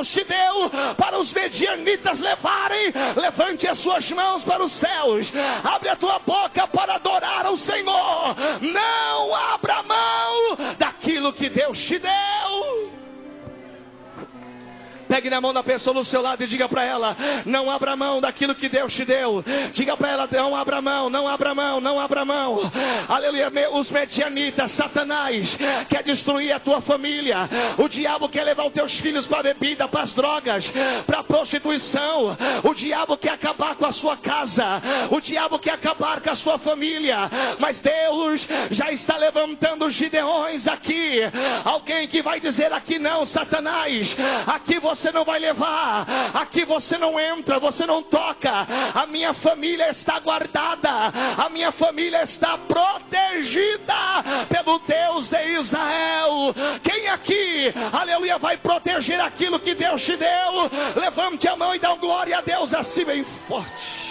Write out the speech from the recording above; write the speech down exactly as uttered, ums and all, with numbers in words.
Deus te deu para os medianitas levarem, levante as suas mãos para os céus, abre a tua boca para adorar ao Senhor. Não abra mão daquilo que Deus te deu. Pegue na mão da pessoa do seu lado e diga para ela: não abra mão daquilo que Deus te deu. Diga para ela: não abra mão, não abra mão, não abra mão. Aleluia. Os medianitas, Satanás quer destruir a tua família. O diabo quer levar os teus filhos para a bebida, para as drogas, para a prostituição. O diabo quer acabar com a sua casa. O diabo quer acabar com a sua família. Mas Deus já está levantando gideões aqui. Alguém que vai dizer: aqui não, Satanás, aqui você Você não vai levar, aqui você não entra, você não toca. A minha família está guardada, a minha família está protegida pelo Deus de Israel. Quem aqui, aleluia, vai proteger aquilo que Deus te deu? Levante a mão e dá glória a Deus assim bem forte.